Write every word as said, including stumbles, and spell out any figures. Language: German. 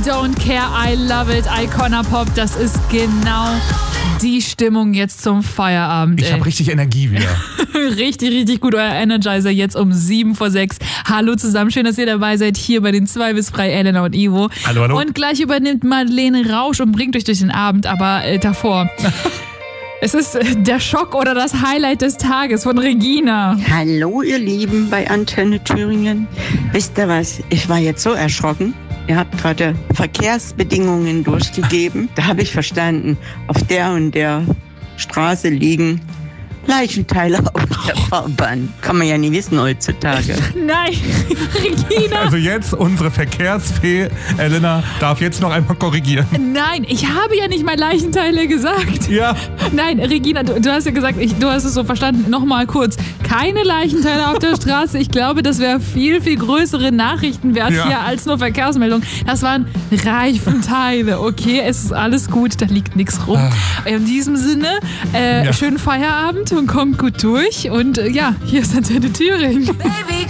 don't care, I love it, Icona Pop. Das ist genau die Stimmung jetzt zum Feierabend. Ich habe richtig Energie wieder. Richtig, richtig gut. Euer Energizer jetzt um sieben vor sechs. Hallo zusammen, schön, dass ihr dabei seid hier bei den zwei bis drei, Elena und Ivo. Hallo, hallo. Und gleich übernimmt Madeleine Rausch und bringt euch durch den Abend, aber äh, davor... Es ist der Schock oder das Highlight des Tages von Regina. Hallo ihr Lieben bei Antenne Thüringen. Wisst ihr was, ich war jetzt so erschrocken. Ihr habt gerade Verkehrsbedingungen durchgegeben. Da habe ich verstanden, auf der und der Straße liegen Leichenteile auf der Fahrbahn. Kann man ja nie wissen heutzutage. Nein, Regina. Also jetzt unsere Verkehrsfee Elena darf jetzt noch einmal korrigieren. Nein, ich habe ja nicht mal Leichenteile gesagt. Ja. Nein, Regina, du, du hast ja gesagt, ich, du hast es so verstanden. Nochmal kurz. Keine Leichenteile auf der Straße. Ich glaube, das wäre viel, viel größere Nachrichtenwert Ja. hier als nur Verkehrsmeldung. Das waren Reifenteile. Okay, es ist alles gut, da liegt nichts rum. In diesem Sinne, äh, Ja. schönen Feierabend und kommt gut durch. Und äh, ja, hier ist Antenne Thüringen. Baby,